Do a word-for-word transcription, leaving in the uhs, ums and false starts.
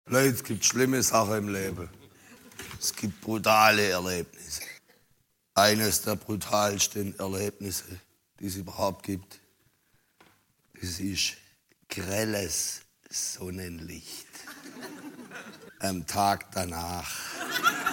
Leute, es gibt schlimme Sachen im Leben. Es gibt brutale Erlebnisse. Eines der brutalsten Erlebnisse, die es überhaupt gibt, das ist grelles Sonnenlicht am Tag danach.